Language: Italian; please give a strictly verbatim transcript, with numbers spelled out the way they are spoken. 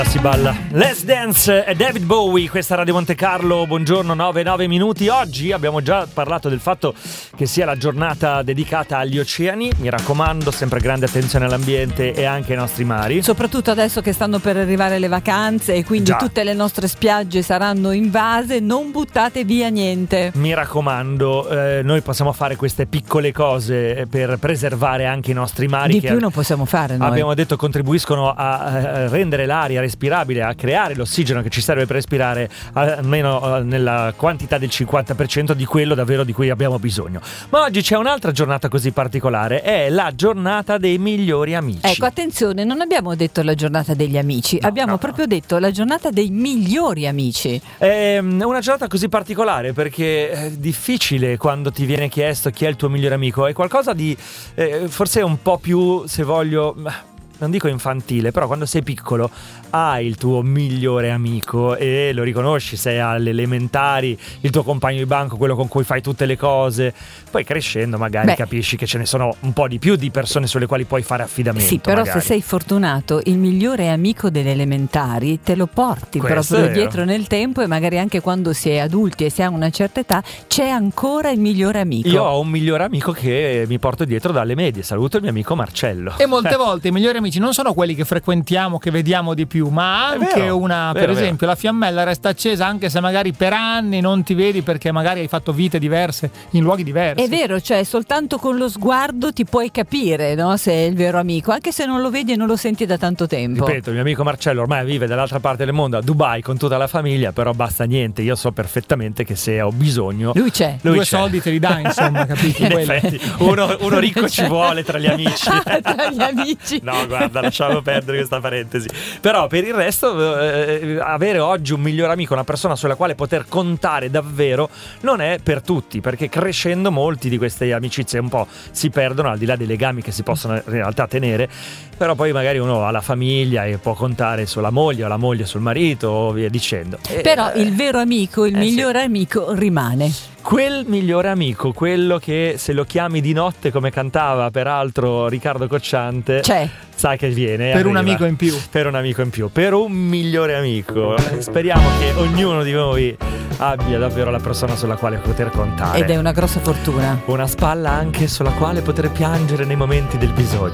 Si balla Let's Dance e David Bowie, questa Radio Monte Carlo, buongiorno, nove nove minuti. Oggi abbiamo già parlato del fatto che sia la giornata dedicata agli oceani. Mi raccomando, sempre grande attenzione all'ambiente e anche ai nostri mari, soprattutto adesso che stanno per arrivare le vacanze e quindi già tutte le nostre spiagge saranno invase. Non buttate via niente, mi raccomando. eh, Noi possiamo fare queste piccole cose per preservare anche i nostri mari, di che più non possiamo fare noi. Abbiamo detto contribuiscono a, a rendere l'aria respirabile, a creare l'ossigeno che ci serve per respirare, almeno nella quantità del cinquanta per cento di quello davvero di cui abbiamo bisogno. Ma oggi c'è un'altra giornata così particolare, è la giornata dei migliori amici. Ecco, attenzione, non abbiamo detto la giornata degli amici, no, abbiamo no, proprio no. detto la giornata dei migliori amici. È una giornata così particolare perché è difficile quando ti viene chiesto chi è il tuo migliore amico. È qualcosa di eh, forse un po' più, se voglio, non dico infantile, però quando sei piccolo hai il tuo migliore amico e lo riconosci, sei alle elementari, il tuo compagno di banco, quello con cui fai tutte le cose. Poi crescendo magari Beh. capisci che ce ne sono un po' di più di persone sulle quali puoi fare affidamento. Sì, però magari. Se sei fortunato, il migliore amico delle elementari te lo porti Questo proprio dietro nel tempo, e magari anche quando si è adulti e si ha una certa età c'è ancora il migliore amico. Io ho un migliore amico che mi porto dietro dalle medie, saluto il mio amico Marcello. E molte volte i migliori amici non sono quelli che frequentiamo, che vediamo di più, ma anche vero, una, vero, per esempio, vero. la fiammella resta accesa anche se magari per anni non ti vedi perché magari hai fatto vite diverse in luoghi diversi. È vero, cioè soltanto con lo sguardo ti puoi capire, no, se è il vero amico, anche se non lo vedi e non lo senti da tanto tempo. Ripeto, il mio amico Marcello ormai vive dall'altra parte del mondo, a Dubai, con tutta la famiglia, però basta niente, io so perfettamente che se ho bisogno lui c'è, lui due c'è. soldi te li dà, insomma, capito? In effetti, uno, uno ricco ci vuole tra gli amici. Tra gli amici. No, guarda, lasciamo perdere questa parentesi. Però per il resto eh, avere oggi un migliore amico, una persona sulla quale poter contare davvero, non è per tutti, perché crescendo molti di queste amicizie un po' si perdono, al di là dei legami che si possono in realtà tenere. Però poi magari uno ha la famiglia e può contare sulla moglie o la moglie sul marito o via dicendo. Però eh, il vero amico, il eh, migliore sì. amico rimane. Quel migliore amico, quello che se lo chiami di notte, come cantava peraltro Riccardo Cocciante, c'è. Sai che viene. Per arriva. un amico in più. Per un amico in più. Per un migliore amico. Speriamo che ognuno di noi abbia davvero la persona sulla quale poter contare. Ed è una grossa fortuna. Una spalla anche sulla quale poter piangere nei momenti del bisogno.